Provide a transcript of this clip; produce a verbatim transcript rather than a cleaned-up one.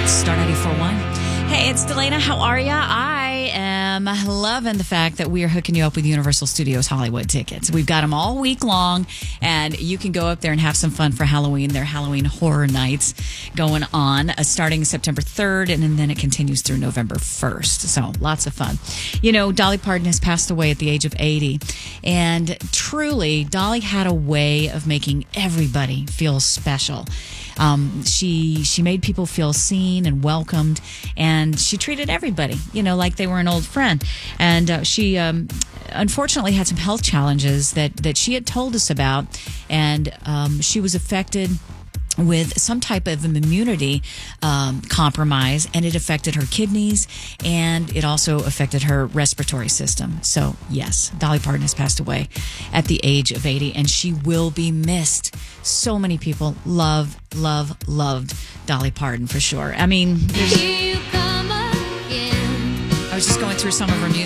Star ninety-four point one. Hey, it's Delana. How are ya? I am loving the fact that we are hooking you up with Universal Studios Hollywood tickets. We've got them all week long, and you can go up there and have some fun for Halloween. They're Halloween horror nights going on uh, starting September third, and, and then it continues through November first. So lots of fun. You know, Dolly Parton has passed away at the age of eighty, and truly, Dolly had a way of making everybody feel special. Um, she she made people feel seen and welcomed, and she treated everybody, you know, like they were an old friend. And uh, she um, unfortunately had some health challenges that, that she had told us about, and um, she was affected with some type of immunity um, compromise, and it affected her kidneys, and it also affected her respiratory system. So, yes, Dolly Parton has passed away at the age of eighty, and she will be missed. So many people love, love, loved Dolly Parton for sure. I mean, there's, I was just going through some of her music.